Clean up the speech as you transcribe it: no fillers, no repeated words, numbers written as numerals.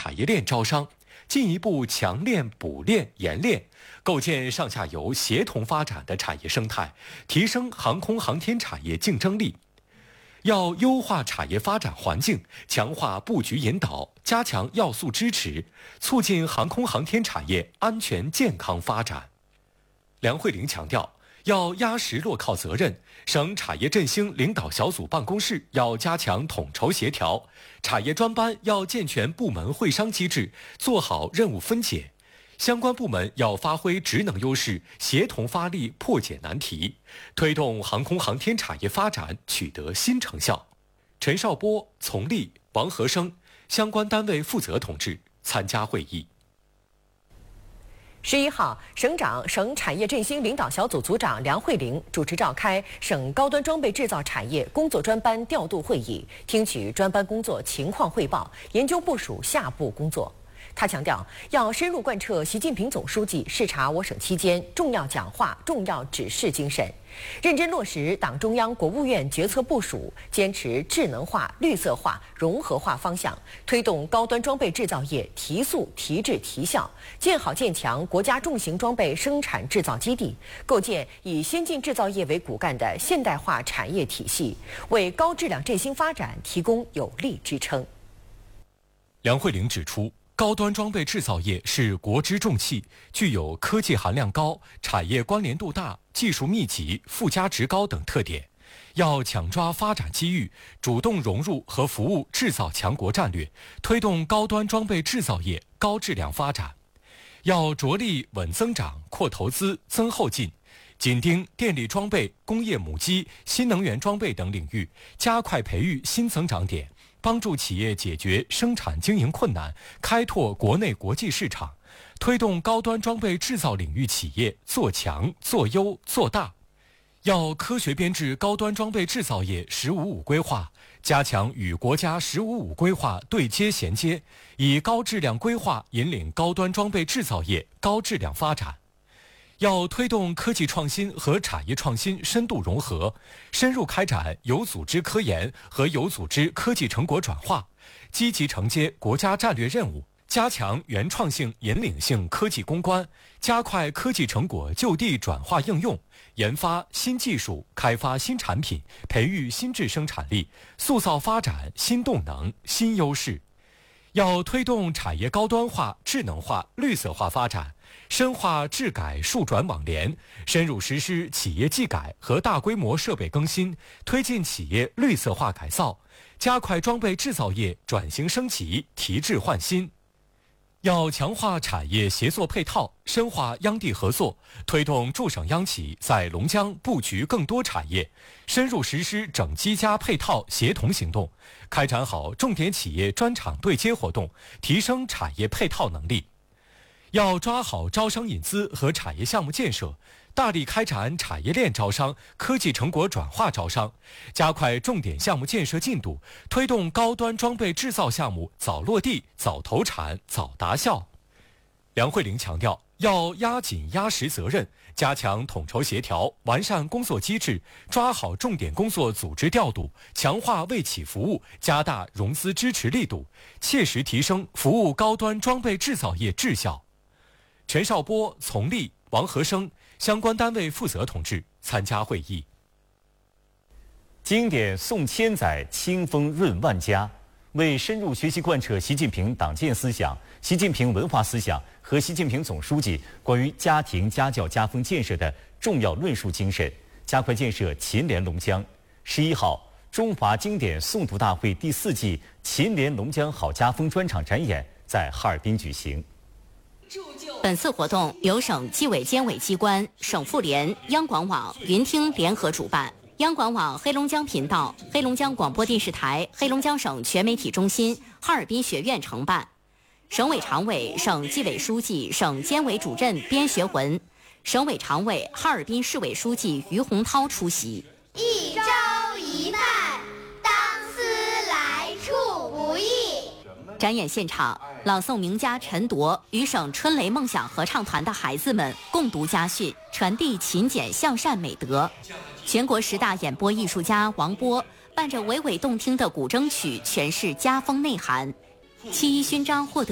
产业链招商，进一步强链、补链、延链，构建上下游协同发展的产业生态，提升航空航天产业竞争力。要优化产业发展环境，强化布局引导，加强要素支持，促进航空航天产业安全健康发展。梁慧玲强调，要压实落靠责任，省产业振兴领导小组办公室要加强统筹协调，产业专班要健全部门会商机制，做好任务分解。相关部门要发挥职能优势，协同发力破解难题，推动航空航天产业发展取得新成效。陈少波、丛立、王和生相关单位负责同志参加会议。 11号，省长、省产业振兴领导小组组长梁慧玲主持召开省高端装备制造产业工作专班调度会议，听取专班工作情况汇报，研究部署下步工作。他强调，要深入贯彻习近平总书记视察我省期间重要讲话、重要指示精神，认真落实党中央、国务院决策部署，坚持智能化、绿色化、融合化方向，推动高端装备制造业提速、提质、提效，建好建强国家重型装备生产制造基地，构建以先进制造业为骨干的现代化产业体系，为高质量振兴发展提供有力支撑。 梁慧玲指出，高端装备制造业是国之重器，具有科技含量高、产业关联度大、技术密集、附加值高等特点，要抢抓发展机遇，主动融入和服务制造强国战略，推动高端装备制造业高质量发展。要着力稳增长、扩投资、增后劲，紧盯电力装备、工业母机、新能源装备等领域，加快培育新增长点，帮助企业解决生产经营困难，开拓国内国际市场，推动高端装备制造领域企业做强、做优、做大。要科学编制高端装备制造业“十五五”规划，加强与国家“十五五”规划对接衔接，以高质量规划引领高端装备制造业高质量发展。要推动科技创新和产业创新深度融合，深入开展有组织科研和有组织科技成果转化，积极承接国家战略任务，加强原创性、引领性科技攻关，加快科技成果就地转化应用，研发新技术，开发新产品，培育新质生产力，塑造发展新动能、新优势。要推动产业高端化、智能化、绿色化发展，深化质改数转网联，深入实施企业技改和大规模设备更新，推进企业绿色化改造，加快装备制造业转型升级、提质换新。要强化产业协作配套，深化央地合作，推动驻省央企在龙江布局更多产业，深入实施整机加配套协同行动，开展好重点企业专场对接活动，提升产业配套能力。要抓好招商引资和产业项目建设，大力开展产业链招商、科技成果转化招商，加快重点项目建设进度，推动高端装备制造项目早落地、早投产、早达效。梁慧玲强调，要压紧压实责任，加强统筹协调，完善工作机制，抓好重点工作组织调度，强化为企服务，加大融资支持力度，切实提升服务高端装备制造业质效。陈少波、丛立、王和生相关单位负责同志参加会议。 经典颂千载，清风润万家。为深入学习贯彻习近平党建思想、习近平文化思想和习近平总书记关于家庭家教家风建设的重要论述精神，加快建设秦联龙江。11号，中华经典诵读大会第4季秦联龙江好家风专场展演在哈尔滨举行。 本次活动由省纪委监委机关、省妇联、央广网、云听联合主办，央广网黑龙江频道、黑龙江广播电视台、黑龙江省全媒体中心、哈尔滨学院承办。省委常委、省纪委书记、省监委主任边学文，省委常委、哈尔滨市委书记于洪涛出席。 一粥一饭，当思来处不易。 展演现场，朗诵名家陈铎与省春雷梦想合唱团的孩子们共读家训，传递勤俭向善美德。全国10大演播艺术家王波伴着娓娓动听的古筝曲诠释家风内涵。7·1勋章获得